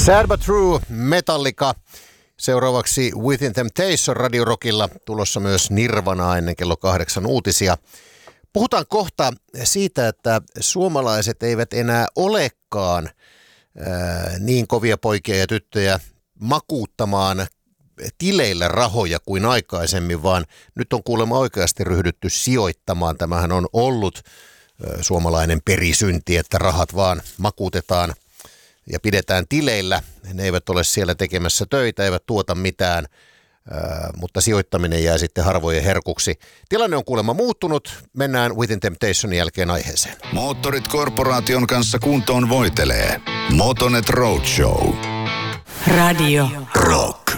Sad But True, Metallica. Seuraavaksi Within Temptation Radio Rockilla, tulossa myös Nirvana ennen kello 8 uutisia. Puhutaan kohta siitä, että suomalaiset eivät enää olekaan niin kovia poikia ja tyttöjä makuuttamaan tileillä rahoja kuin aikaisemmin, vaan nyt on kuulemma oikeasti ryhdytty sijoittamaan. Tämähän on ollut suomalainen perisynti, että rahat vaan makuutetaan ja pidetään tileillä. Ne eivät ole siellä tekemässä töitä, eivät tuota mitään, mutta sijoittaminen jää sitten harvojen herkuksi. Tilanne on kuulemma muuttunut. Mennään Within Temptationin jälkeen aiheeseen. Moottorit korporaation kanssa kuntoon voitelee. Motonet Roadshow. Radio Rock.